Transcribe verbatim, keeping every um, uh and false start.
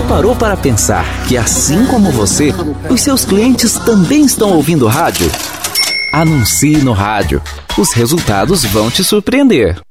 parou para pensar que, assim como você, os seus clientes também estão ouvindo rádio? Anuncie no rádio. Os resultados vão te surpreender.